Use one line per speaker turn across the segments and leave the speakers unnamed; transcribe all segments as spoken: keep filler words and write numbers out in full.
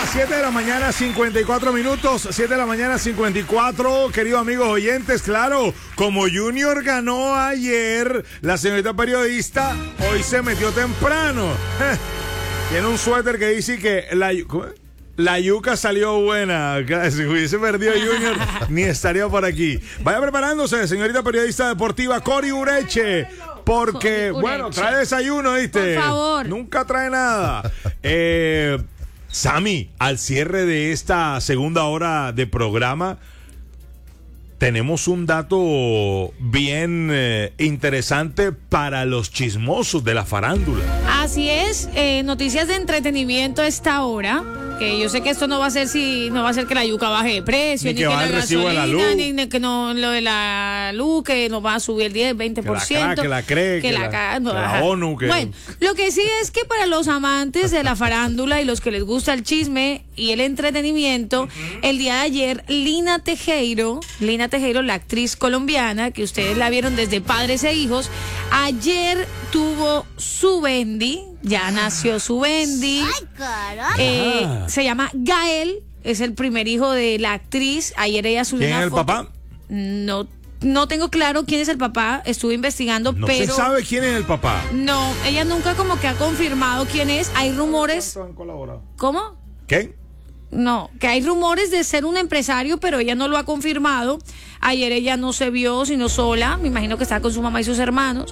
siete de la mañana, cincuenta y cuatro minutos. siete de la mañana, cincuenta y cuatro. Queridos amigos oyentes, claro, como Junior ganó ayer, la señorita periodista hoy se metió temprano. Tiene un suéter que dice que la, la yuca salió buena. Si hubiese perdido Junior, ni estaría por aquí. Vaya preparándose, señorita periodista deportiva Cori Ureche. Porque, bueno, trae desayuno, ¿viste?
Por favor.
Nunca trae nada. Eh, Sammy, al cierre de esta segunda hora de programa, tenemos un dato bien eh, interesante para los chismosos de la farándula.
Así es, eh, noticias de entretenimiento a esta hora. Que yo sé que esto no va a ser si no va a ser que la yuca baje de precio,
Ni
ni,
que
que
baje
la
el recibo de la
gasolina,
luz.
ni, ni que no lo de la luz, que nos va a subir el diez, veinte por ciento.
Que la cree, que la cree, que la-
no,
que la
ajá.
ONU, que-
Bueno, lo que sí es que para los amantes de la farándula y los que les gusta el chisme y el entretenimiento, uh-huh. El día de ayer, Lina Tejero, Lina Tejero, la actriz colombiana, que ustedes la vieron desde Padres e Hijos, ayer tuvo su Bendy, ya nació su Bendy.
Ay, caramba.
Eh,
Ah.
se llama Gael, es el primer hijo de la actriz. Ayer ella subió
¿Quién
una
es el
foto.
papá?
No, no tengo claro quién es el papá, estuve investigando,
No
pero
se sabe quién es el papá.
no, ella nunca como que ha confirmado quién es. Hay rumores.
¿Cuántos han colaborado?
¿Cómo?
¿Qué?
No, que hay rumores de ser un empresario, pero ella no lo ha confirmado. Ayer ella no se vio, sino sola. Me imagino que estaba con su mamá y sus hermanos.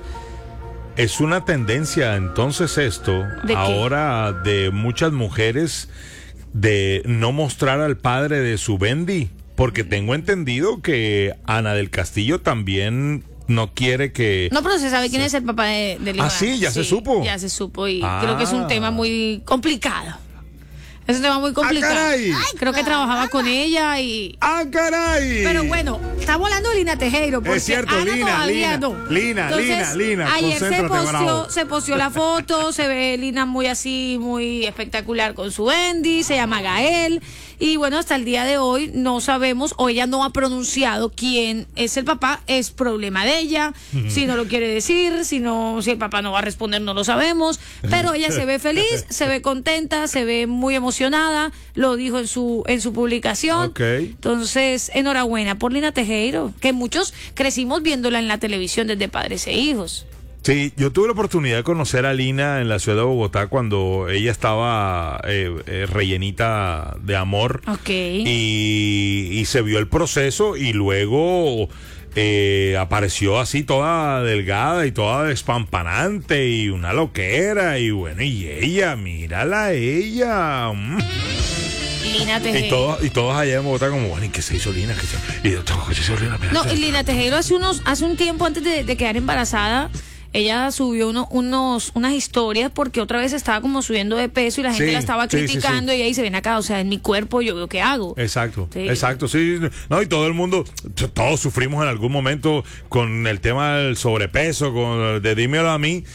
Es una tendencia entonces esto,
¿De qué?
ahora de muchas mujeres, de no mostrar al padre de su Bendy, porque tengo entendido que Ana del Castillo también no quiere que...
No, pero se sabe quién es el papá de, de Lina.
Ah, sí, ya se supo.
Ya se supo y
Ah.
creo que es un tema muy complicado. Es un tema muy complicado.
caray!
Creo que trabajaba con ella y...
¡Ah, caray!
Pero bueno, estamos hablando de Lina Tejero. Porque
Es cierto,
Ana
Lina,
todavía
Lina,
no.
Lina,
Entonces,
Lina, Lina,
ayer se
concéntrate,
posteó,
bravo.
se posteó la foto, se ve Lina muy así, muy espectacular con su Bendy, se llama Gael. Y bueno, hasta el día de hoy no sabemos, o ella no ha pronunciado quién es el papá, es problema de ella. Si no lo quiere decir, si no, si el papá no va a responder, no lo sabemos. Pero ella se ve feliz, se ve contenta, se ve muy emocionada, lo dijo en su, en su publicación.
Ok.
Entonces, enhorabuena por Lina Tejero, que muchos crecimos viéndola en la televisión desde Padres e Hijos.
Sí, yo tuve la oportunidad de conocer a Lina en la ciudad de Bogotá cuando ella estaba eh, eh, rellenita de amor.
Ok.
Y, y se vio el proceso y luego eh, apareció así toda delgada y toda despampanante y una loquera. Y bueno, y ella, mírala ella. Mm.
Lina Tejero.
Y todos, y todos allá en Bogotá como, bueno, ¿y qué se hizo Lina? ¿Qué se, y yo, ¿qué se hizo Lina?
No, y Lina Tejero hace unos, hace un tiempo antes de, de quedar embarazada, ella subió uno, unos, unas historias porque otra vez estaba como subiendo de peso y la gente
Sí,
la estaba
sí, sí,
criticando
sí.
y ahí se ven acá, o sea, en mi cuerpo yo veo qué hago.
Exacto,
Sí.
exacto, sí. No, y todo el mundo, t- todos sufrimos en algún momento con el tema del sobrepeso, con de dímelo a mí.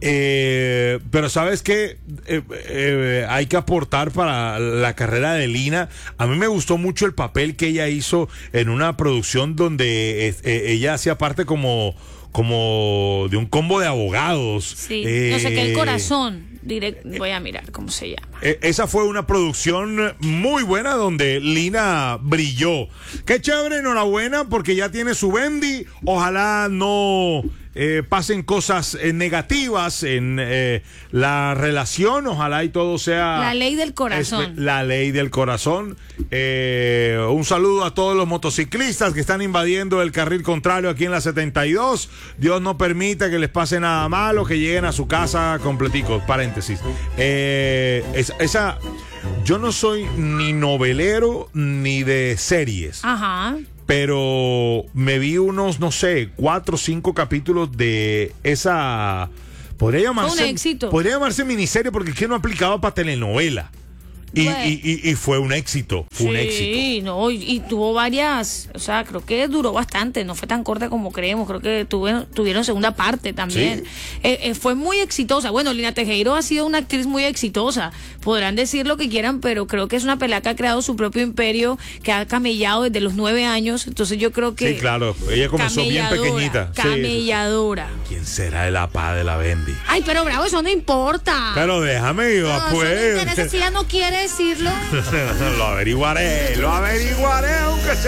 Eh, pero sabes que eh, eh, hay que aportar para la carrera de Lina. A mí me gustó mucho el papel que ella hizo en una producción donde eh, eh, ella hacía parte como como de un combo de abogados.
Sí,
Eh,
no sé qué, el corazón. Direct, voy a mirar cómo se llama.
Eh, Esa fue una producción muy buena donde Lina brilló. Qué chévere, enhorabuena, porque ya tiene su Bendy. Ojalá no eh, pasen cosas eh, negativas en eh, la relación. Ojalá y todo sea...
La ley del corazón.
espe- La ley del corazón. Eh, un saludo a todos los motociclistas que están invadiendo el carril contrario aquí en la setenta y dos. Dios no permita que les pase nada malo, que lleguen a su casa completicos. Paréntesis. Eh, es- esa, yo no soy ni novelero ni de series,
Ajá.
pero me vi unos, no sé, cuatro o cinco capítulos de esa. Podría llamarse.
un éxito.
Podría llamarse miniserie porque es que no aplicaba para telenovela. Y,
Bueno.
y, y, y fue un éxito, fue un éxito.
Sí, no, y, y tuvo varias, o sea, creo que duró bastante, no fue tan corta como creemos, creo que tuve, tuvieron segunda parte también.
Sí.
Eh, eh, fue muy exitosa. Bueno, Lina Tejero ha sido una actriz muy exitosa, podrán decir lo que quieran, pero creo que es una pelada que ha creado su propio imperio, que ha camellado desde los nueve años, entonces yo creo que...
Sí, claro, ella comenzó bien
camelladora,
pequeñita. Sí, sí, sí.
Camelladora.
¿Quién será el apa de la Bendy?
Ay, pero bravo, eso no importa.
Pero déjame yo,
No, eso no
pues.
interesa si ella no quiere decirlo.
Lo averiguaré, lo averiguaré, aunque sea.